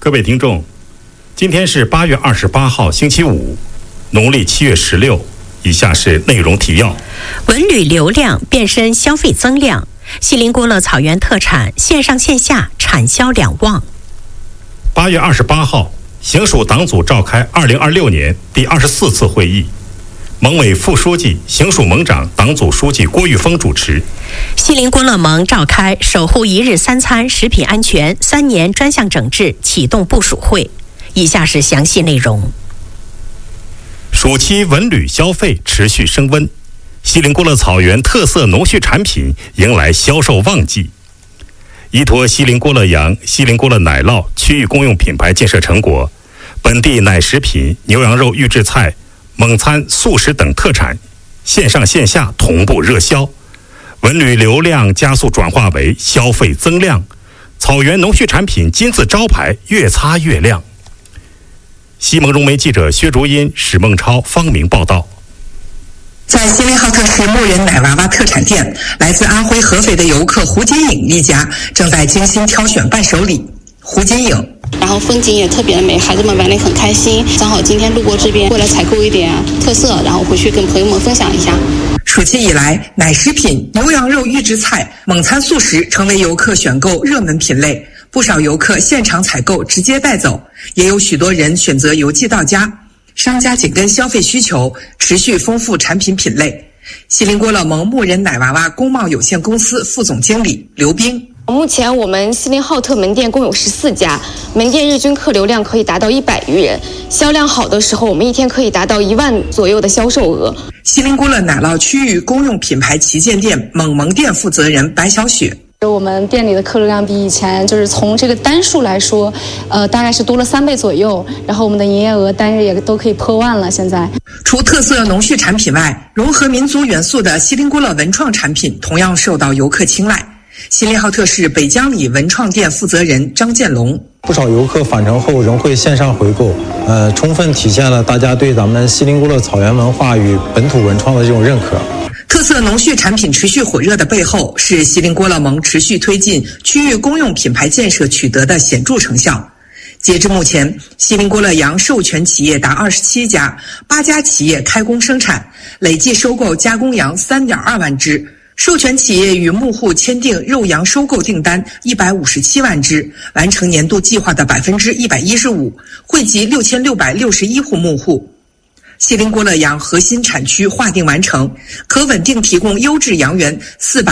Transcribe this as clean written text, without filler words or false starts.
各位听众，今天是8月28号星期五，农历7月16。以下是内容提要： 文旅流量变身消费增量，锡林郭勒草原特产线上线下产销两旺。 8月28号，行署党组召开2026年第24次会议，盟委副书记、行署盟长、党组书记郭玉峰主持。 锡林郭勒盟召开守护一日三餐食品安全3年专项整治启动部署会。以下是详细内容。 暑期文旅消费持续升温，锡林郭勒草原特色农畜产品迎来销售旺季。依托锡林郭勒羊、锡林郭勒奶酪区域公用品牌建设成果，本地奶食品、牛羊肉预制菜、蒙餐、素食等特产线上线下同步热销，文旅流量加速转化为消费增量，草原农畜产品金字招牌越擦越亮。西蒙融媒记者薛竹音、史梦超、方明报道。 在锡林浩特市牧人奶娃娃特产店，来自安徽合肥的游客胡金颖一家正在精心挑选伴手礼。胡金颖， 然后风景也特别的美，孩子们玩得很开心。正好今天路过这边，过来采购一点特色，然后回去跟朋友们分享一下。 暑期以来，奶食品、牛羊肉预制菜、蒙餐素食成为游客选购热门品类。不少游客现场采购直接带走，也有许多人选择邮寄到家。商家紧跟消费需求，持续丰富产品品类。锡林郭勒盟牧人奶娃娃工贸有限公司副总经理刘冰， 目前我们锡林浩特门店共有14家，门店日均客流量可以达到100余人，销量好的时候我们一天可以达到1万左右的销售额。 锡林郭勒奶酪区域公用品牌旗舰店蒙店负责人白小雪， 我们店里的客流量比以前就是从这个单数来说，大概是多了3倍左右，然后我们的营业额单日也都可以破万了。现在， 除特色农畜产品外，融合民族元素的锡林郭勒文创产品同样受到游客青睐。锡林浩特市北江里文创店负责人张建龙， 不少游客返程后仍会线上回购，充分体现了大家对咱们锡林郭勒草原文化与本土文创的这种认可。 特色农畜产品持续火热的背后，是锡林郭勒盟持续推进区域公用品牌建设取得的显著成效。截至目前，锡林郭勒羊授权企业达27家，8家企业开工生产，累计收购加工羊3.2万只。授权企业与牧户签订肉羊收购订单157万只，完成年度计划的115%，惠及6661户牧户。锡林郭勒羊核心产区划定完成，可稳定提供优质羊源400